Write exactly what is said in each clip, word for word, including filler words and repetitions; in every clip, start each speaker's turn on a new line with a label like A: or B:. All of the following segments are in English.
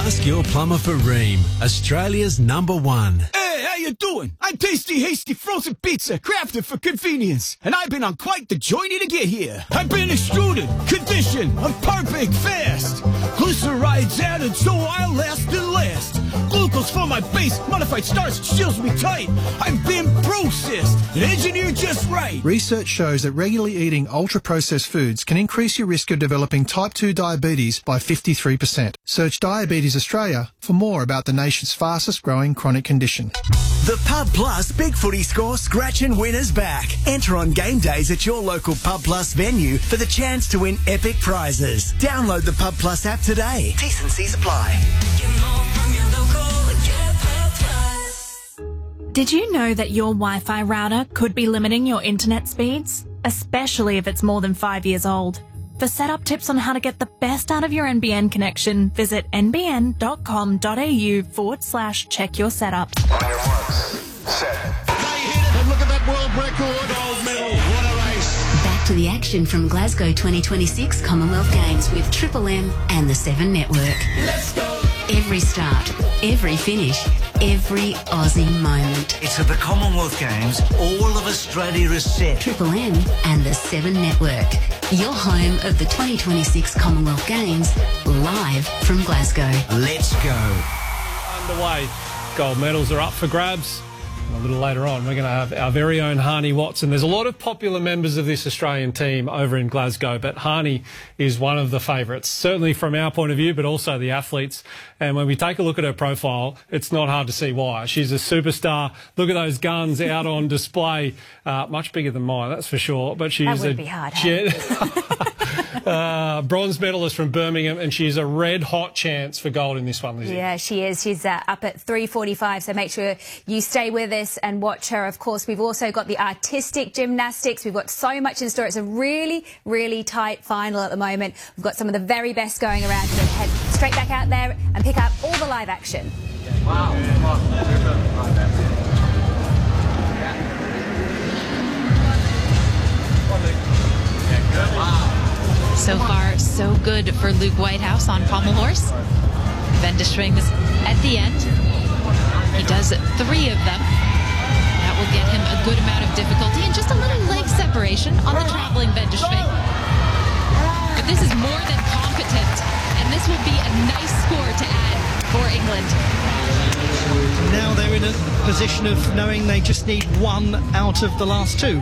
A: Ask your plumber for Ream, Australia's number one.
B: Hey, how you doing? I'm Tasty Hasty Frozen Pizza, crafted for convenience. And I've been on quite the journey to get here. I've been extruded, conditioned, I'm perfect fast. Glycerides added so I'll last and last. Glucose for my base, modified starch seals me tight. I've been processed and engineered just right.
C: Research shows that regularly eating ultra-processed foods can increase your risk of developing type two diabetes by fifty-three percent. Search Diabetes Australia for more about the nation's fastest growing chronic condition.
D: The Pub Plus Big Footy Score Scratch and Winner's back. Enter on game days at your local Pub Plus venue for the chance to win epic prizes. Download the Pub Plus app today. T's and C's apply.
E: Did you know that your Wi-Fi router could be limiting your internet speeds? Especially if it's more than five years old. For setup tips on how to get the best out of your N B N connection, visit nbn.com.au forward slash check your setup.
F: On your marks, set.
G: They hit it, and look at that world record. Gold medal, what a race.
H: Back to the action from Glasgow twenty twenty-six Commonwealth Games with Triple M and the Seven Network.
G: Let's go.
H: Every start, every finish, every Aussie moment.
D: It's at the Commonwealth Games. All of Australia is set.
H: Triple M and the Seven Network. Your home of the twenty twenty-six Commonwealth Games, live from Glasgow.
D: Let's go.
I: Underway. Gold medals are up for grabs. And a little later on, we're going to have our very own Harney Watson. There's a lot of popular members of this Australian team over in Glasgow, but Harney is one of the favourites, certainly from our point of view, but also the athletes. And when we take a look at her profile, it's not hard to see why. She's a superstar. Look at those guns out on display. Uh, much bigger than mine, that's for sure. But she's
J: that would
I: a
J: be hard.
I: jet, uh, bronze medalist from Birmingham, and she's a red-hot chance for gold in this one, Lizzie.
J: Yeah, she is. She's uh, up at three forty-five, so make sure you stay with us and watch her. Of course, we've also got the artistic gymnastics. We've got so much in store. It's a really, really tight final at the moment. We've got some of the very best going around, so head straight back out there and pick up all the live action.
F: Wow.
K: So far, so good for Luke Whitehouse on pommel horse. Vendus swings at the end. He does three of them. That will get him a good amount of difficulty and just a little leg separation on the traveling Vendus swing. But this is more than competent, and this will be a nice score to add for England.
L: Now they're in a position of knowing they just need one out of the last two.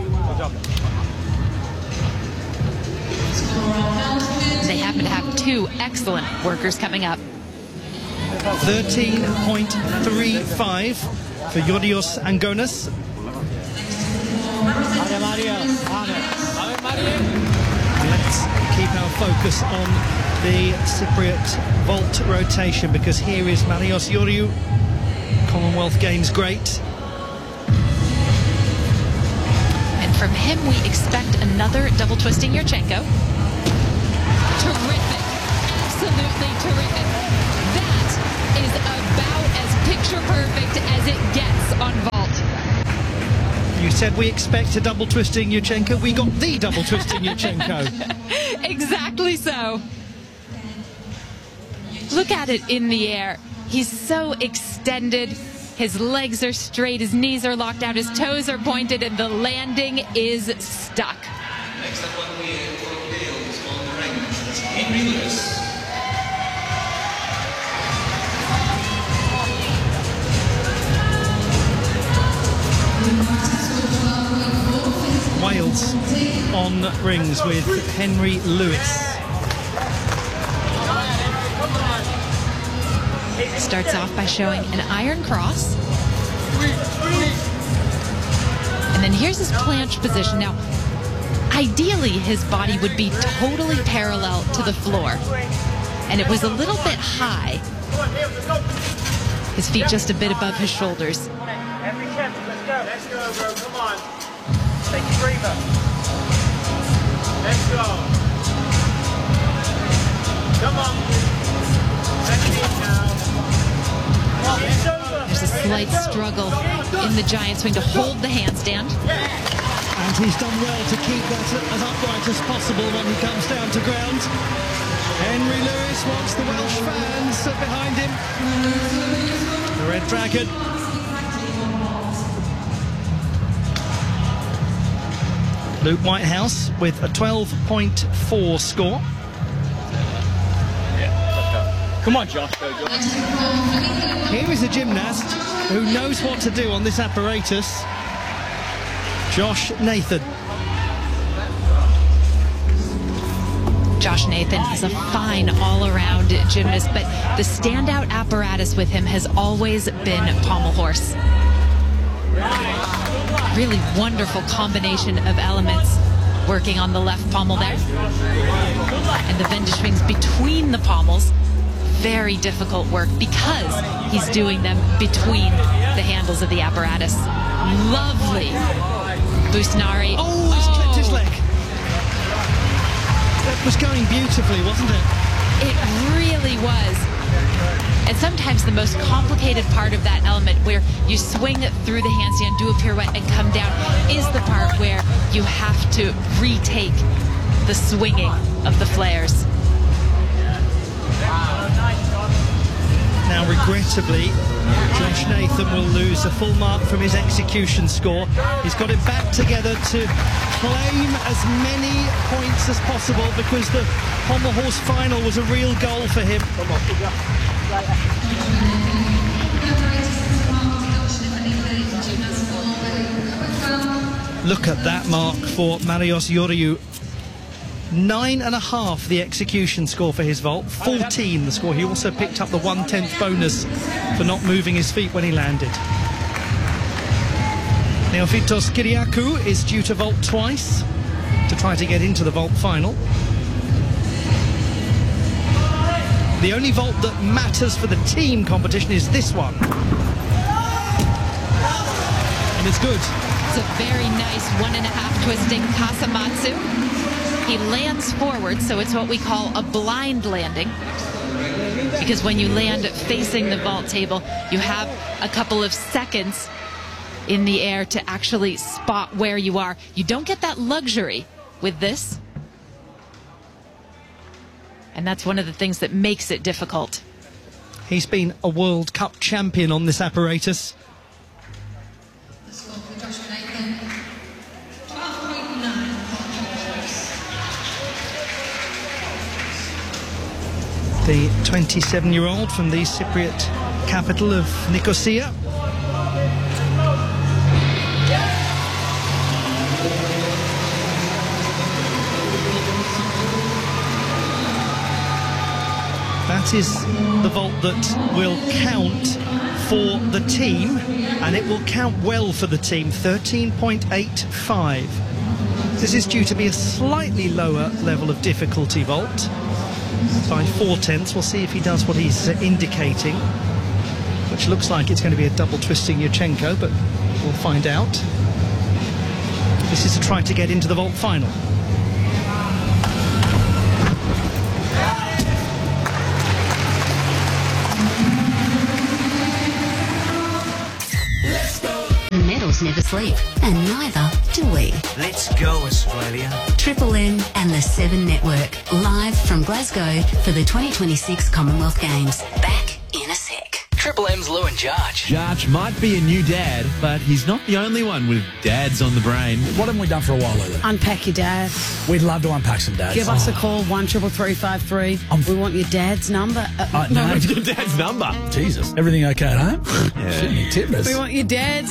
K: They happen to have two excellent workers coming up.
L: thirteen point three five for Yodios Angonas. Let's keep our focus on the Cypriot vault rotation, because here is Marios Yoriou, Commonwealth Games great.
K: And from him we expect another double twisting Yurchenko. Terrific, absolutely terrific. That is about as picture perfect as it gets on vault.
L: You said we expect a double twisting Yurchenko. We got the double twisting Yurchenko.
K: Exactly so. Look at it in the air. He's so extended. His legs are straight, his knees are locked out, his toes are pointed, and the landing is stuck.
G: Next up on the field on the ring, that's Henry Lewis.
L: Wales on rings with Henry Lewis.
K: Starts off by showing an iron cross. And then here's his planche position. Now, ideally, his body would be totally parallel to the floor. And it was a little bit high. His feet just a bit above his shoulders.
M: Every chance, let's go. Let's go, bro. Come on. Take a breather. Let's go. Come on. Let's eat now.
K: There's a slight struggle in the giant swing to hold the handstand.
L: And he's done well to keep that as upright as possible when he comes down to ground. Henry Lewis wants the Welsh fans behind him. The Red Dragon. Luke Whitehouse with a twelve point four score.
M: Come on, Josh. Go, Josh.
L: Here is a gymnast who knows what to do on this apparatus. Josh Nathan.
K: Josh Nathan is a fine all-around gymnast, but the standout apparatus with him has always been pommel horse. Really wonderful combination of elements working on the left pommel there. And the Wendeschwings between the pommels. Very difficult work because he's doing them between the handles of the apparatus. Lovely. Busnari.
L: Oh, he's clipped his leg. That was going beautifully, wasn't it?
K: It really was. And sometimes the most complicated part of that element where you swing through the handstand, do a pirouette, and come down is the part where you have to retake the swinging of the flares.
L: Now, regrettably, Josh Nathan will lose a full mark from his execution score. He's got it back together to claim as many points as possible because the pommel horse final was a real goal for him. Look at that mark for Marios Ioriu. Nine and a half the execution score for his vault, fourteen the score. He also picked up the one-tenth bonus for not moving his feet when he landed. Neophytos Kyriakou is due to vault twice to try to get into the vault final. The only vault that matters for the team competition is this one. And it's good.
K: It's a very nice one and a half twisting Kasamatsu. He lands forward, so it's what we call a blind landing. Because when you land facing the vault table, you have a couple of seconds in the air to actually spot where you are. You don't get that luxury with this. And that's one of the things that makes it difficult.
L: He's been a World Cup champion on this apparatus. The twenty-seven-year-old from the Cypriot capital of Nicosia. That is the vault that will count for the team, and it will count well for the team, thirteen point eight five. This is due to be a slightly lower level of difficulty vault. By four tenths. We'll see if he does what he's uh, indicating, which looks like it's going to be a double twisting Yurchenko, but we'll find out. This is to try to get into the vault final.
H: Medals never sleep, and neither do we.
D: Let's go, Australia.
H: Triple M and the Seven Network, live from Glasgow for the twenty twenty-six Commonwealth Games. Back in a sec.
D: Triple M's Lou and Jarge.
A: Jarge might be a new dad, but he's not the only one with dads on the brain.
N: What haven't we done for a while, Lulu?
O: Unpack your dad.
N: We'd love to unpack some dads.
O: Give us a call, one triple three five three. We want your dad's number. Uh,
N: Uh, no,
A: Your dad's number.
N: Jesus. Everything okay at home?
A: Yeah.
N: Shouldn't you tip us?
O: We want your dad's.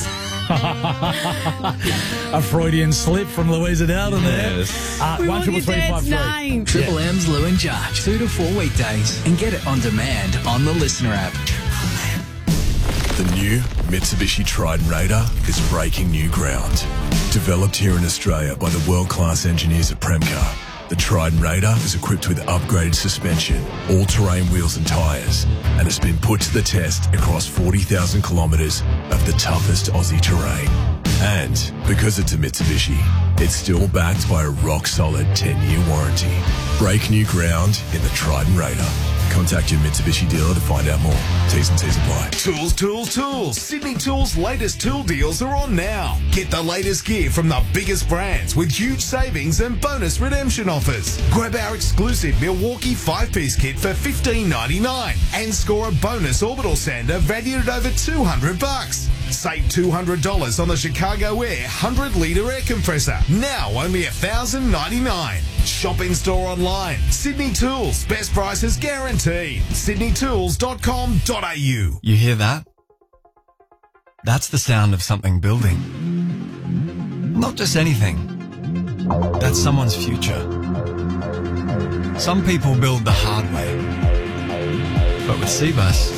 N: A Freudian slip from Louisa Dowden there.
A: Yes.
N: Uh,
O: We
N: one
O: want
N: triple
O: your
N: three five
O: dad's
N: three.
O: name.
P: Triple M's Lou and Jarge, two to four weekdays, and get it on demand on the Listener app.
Q: The new Mitsubishi Triton Raider is breaking new ground. Developed here in Australia by the world-class engineers at Premcar, the Triton Raider is equipped with upgraded suspension, all-terrain wheels and tyres, and has been put to the test across forty thousand kilometres of the toughest Aussie terrain. And because it's a Mitsubishi, it's still backed by a rock-solid ten-year warranty. Break new ground in the Triton Raider. Contact your Mitsubishi dealer to find out more. T's and C's apply.
R: Tools, tools, tools. Sydney Tools' latest tool deals are on now. Get the latest gear from the biggest brands with huge savings and bonus redemption offers. Grab our exclusive Milwaukee five-piece kit for fifteen ninety-nine and score a bonus orbital sander valued at over two hundred bucks. Save two hundred dollars on the Chicago Air one hundred litre air compressor. Now only one thousand ninety-nine dollars. Shop in store online. Sydney Tools. Best prices guaranteed. sydney tools dot com dot a u.
S: You hear that? That's the sound of something building. Not just anything. That's someone's future. Some people build the hard way. But with Cbus,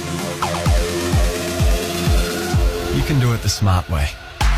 S: you can do it the smart way.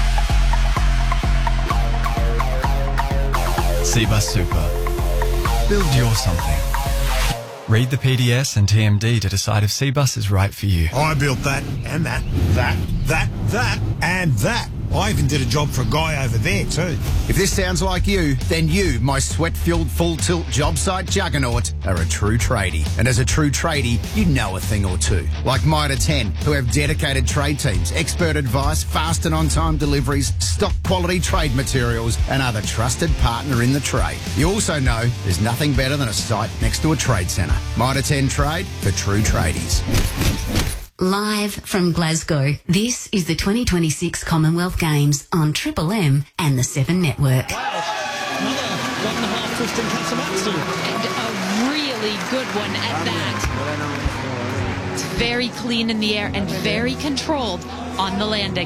S: Cbus Super. Build your something. Read the P D S and T M D to decide if Cbus is right for you.
T: I built that, and that, that, that, that, and that. I even did a job for a guy over there too.
U: If this sounds like you, then you, my sweat-filled full-tilt job site juggernaut, are a true tradie. And as a true tradie, you know a thing or two. Like Mitre ten, who have dedicated trade teams, expert advice, fast and on-time deliveries, stock quality trade materials, and are the trusted partner in the trade. You also know there's nothing better than a site next to a trade centre. Mitre ten Trade for true tradies.
H: Live from Glasgow, this is the twenty twenty-six Commonwealth Games on Triple M and the Seven Network.
L: Wow, another one and a half twisting Katsumatsu.
K: And a really good one at that. It's very clean in the air and very controlled on the landing.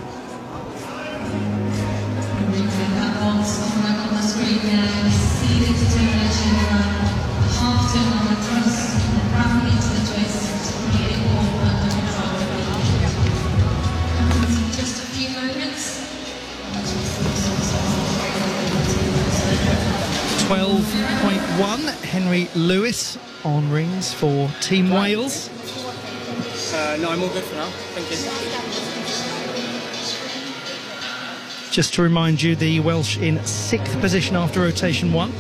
L: twelve point one, Henry Lewis on rings for Team Wales.
M: Uh, no, I'm all good for now. Thank you.
L: Just to remind you, the Welsh in sixth position after rotation one.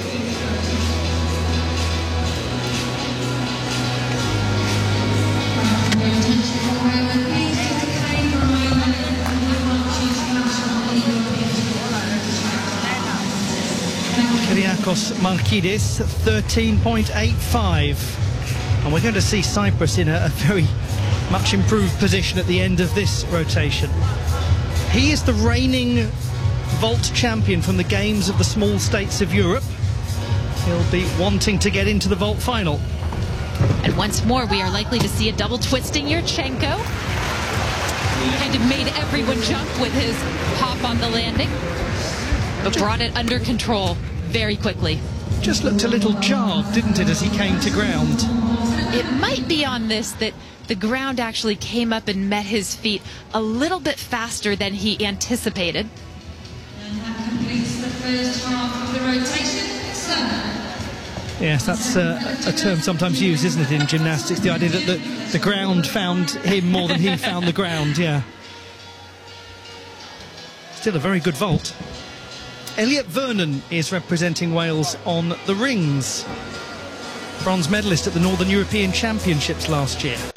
L: Kyriakos Markidis, thirteen point eight five. And we're going to see Cyprus in a, a very much improved position at the end of this rotation. He is the reigning vault champion from the Games of the Small States of Europe. He'll be wanting to get into the vault final.
K: And once more, we are likely to see a double twisting Yurchenko. Kind of made everyone jump with his hop on the landing, but brought it under control very quickly.
L: Just looked a little jarred, didn't it, as he came to ground?
K: It might be on this that the ground actually came up and met his feet a little bit faster than he anticipated.
G: And that completes the first half of the rotation.
L: Yes, that's uh, a term sometimes used, isn't it, in gymnastics? The idea that the, the ground found him more than he found the ground, yeah. Still a very good vault. Elliot Vernon is representing Wales on the rings. Bronze medalist at the Northern European Championships last year.